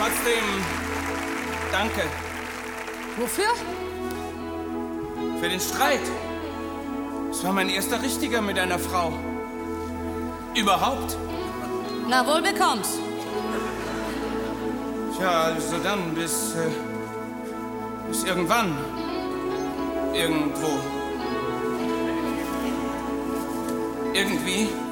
Trotzdem, danke. Wofür? Für den Streit. Es war mein erster richtiger mit einer Frau. Überhaupt. Na, wohl bekomm's. Tja, also dann bis irgendwann. Irgendwo. Irgendwie